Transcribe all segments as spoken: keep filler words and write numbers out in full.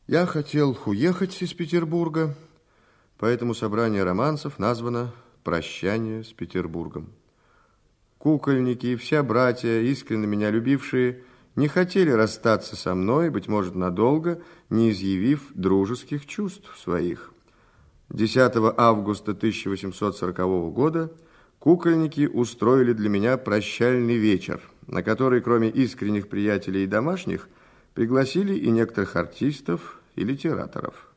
Я хотел уехать из Петербурга, поэтому собрание романсов названо «Прощание с Петербургом». Кукольники и вся братья, искренне меня любившие, не хотели расстаться со мной, быть может, надолго, не изъявив дружеских чувств своих. десятого августа тысяча восемьсот сорокового года кукольники устроили для меня прощальный вечер, на который, кроме искренних приятелей и домашних, пригласили и некоторых артистов и литераторов.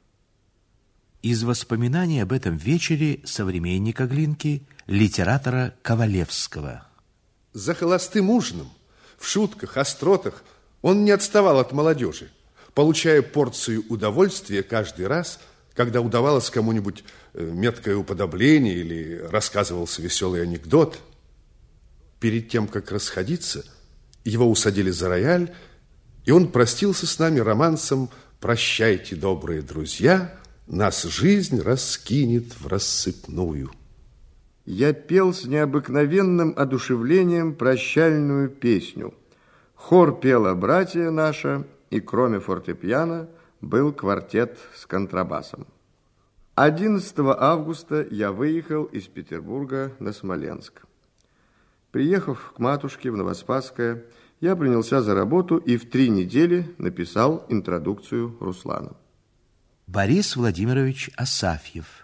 Из воспоминаний об этом вечере современника Глинки, литератора Ковалевского. За холостым ужином, в шутках, остротах он не отставал от молодежи, получая порцию удовольствия каждый раз, когда удавалось кому-нибудь меткое уподобление или рассказывался веселый анекдот. Перед тем, как расходиться, его усадили за рояль, и он простился с нами романсом «Прощайте, добрые друзья, нас жизнь раскинет в рассыпную». Я пел с необыкновенным одушевлением прощальную песню. Хор пела братья наша, и кроме фортепиано был квартет с контрабасом. одиннадцатого августа я выехал из Петербурга на Смоленск. Приехав к матушке в Новоспасское, я принялся за работу и в три недели написал интродукцию Руслана. Борис Владимирович Асафьев.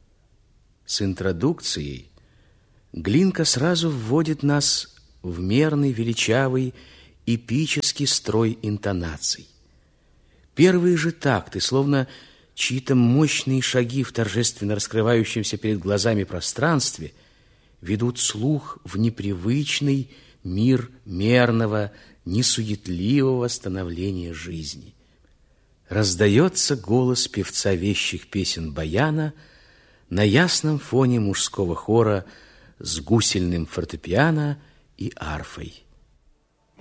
С интродукцией Глинка сразу вводит нас в мерный, величавый, эпический строй интонаций. Первые же такты, словно чьи-то мощные шаги в торжественно раскрывающемся перед глазами пространстве, ведут слух в непривычный мир мерного, несуетливого становления жизни. Раздается голос певца вещих песен баяна на ясном фоне мужского хора с гусельным фортепиано и арфой.